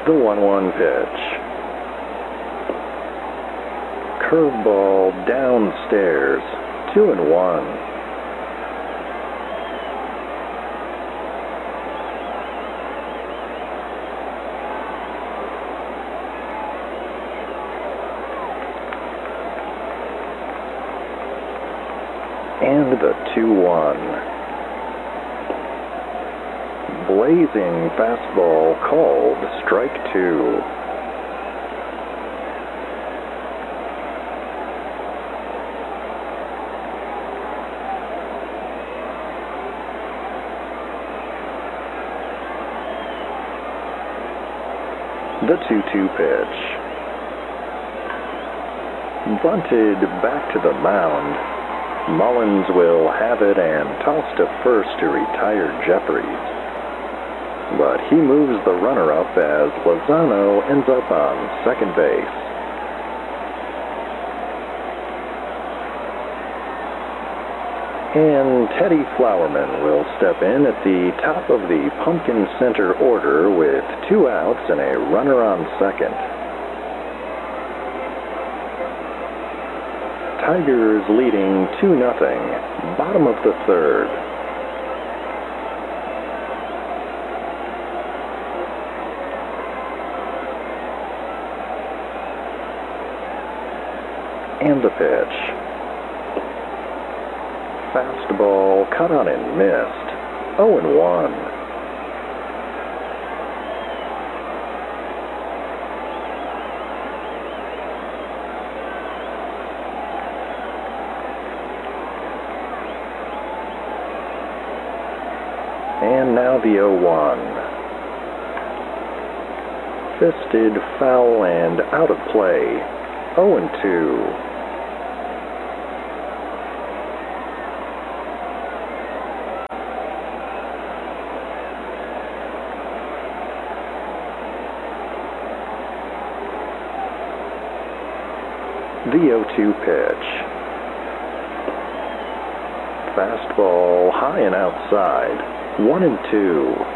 The 1-1 pitch. Curveball downstairs. 2-1. And the 2-1. Blazing fastball called strike 2. The 2-2 pitch. Bunted back to the mound. Mullins will have it and toss to first to retire Jeffries. But he moves the runner up as Lozano ends up on second base. And Teddy Flowerman will step in at the top of the Pumpkin Center order with 2 outs and a runner on second. Tigers leading 2-0, bottom of the third. And the pitch. Fastball cut on and missed. 0-1. And now the 0-1. Fisted, foul, and out of play. 0-2. The 0-2 pitch. Fastball high and outside. 1-2.